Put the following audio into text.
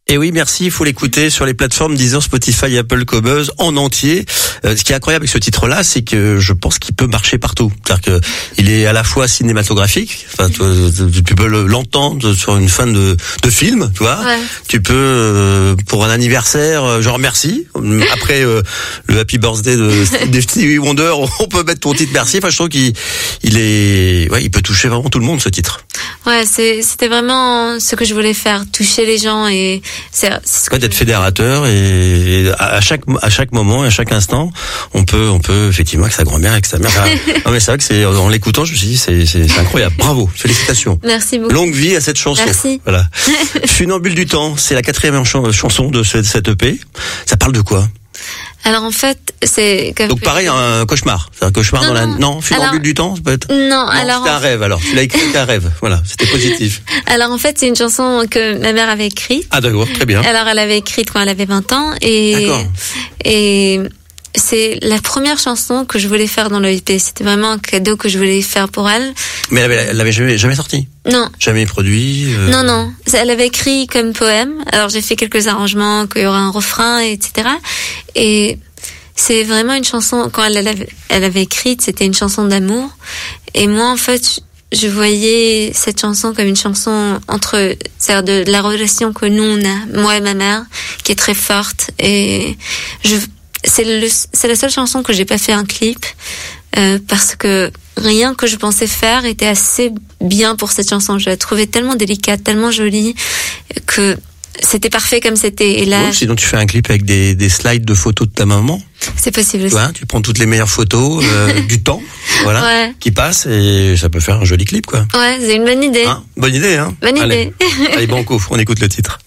Et oui, merci, il faut l'écouter sur les plateformes Deezer, Spotify, Apple, Qobuz en entier. Ce qui est incroyable avec ce titre-là, c'est que je pense qu'il peut marcher partout. C'est-à-dire que il est à la fois cinématographique, enfin tu peux l'entendre sur une fin de film, tu vois. Ouais. Tu peux pour un anniversaire, genre merci. Après le Happy Birthday de Stevie Wonder, on peut mettre ton titre merci. Enfin, je trouve qu'il est il peut toucher vraiment tout le monde, ce titre. Ouais, c'était vraiment ce que je voulais faire, toucher les gens, et c'est ce que d'être fédérateur, et à chaque moment et à chaque instant, on peut effectivement avec sa grand-mère, avec sa mère. Non mais c'est vrai que en l'écoutant, je me suis dit c'est incroyable. Bravo, félicitations. Merci beaucoup. Longue vie à cette chanson. Merci. Voilà. Funambule du temps, c'est la 4e chanson de cette EP. Ça parle de quoi? Alors en fait, c'est comme donc pareil, un cauchemar. C'est un cauchemar Funambule du temps, ça peut être. Non, alors c'était un rêve. Alors tu l'as écrit, c'était un rêve. Voilà, c'était positif. Alors en fait, c'est une chanson que ma mère avait écrite. Ah d'accord, très bien. Alors elle avait écrite quand elle avait 20 ans, et c'est la première chanson que je voulais faire dans le EP. C'était vraiment un cadeau que je voulais faire pour elle. Mais elle l'avait jamais sorti. Non. Jamais produit. Non. Elle avait écrit comme poème. Alors j'ai fait quelques arrangements, qu'il y aura un refrain, etc. Et c'est vraiment une chanson, quand elle avait écrite, c'était une chanson d'amour. Et moi, en fait, je voyais cette chanson comme une chanson c'est-à-dire de la relation que nous on a, moi et ma mère, qui est très forte. Et c'est la seule chanson que j'ai pas fait un clip, parce que rien que je pensais faire était assez bien pour cette chanson. Je la trouvais tellement délicate, tellement jolie, que c'était parfait comme c'était. Et là, sinon tu fais un clip avec des slides de photos de ta maman. C'est possible aussi. Tu prends toutes les meilleures photos du temps, qui passe, et ça peut faire un joli clip, quoi. Ouais, c'est une bonne idée. Bonne idée, hein. Bonne idée. Allez, banco, on écoute le titre.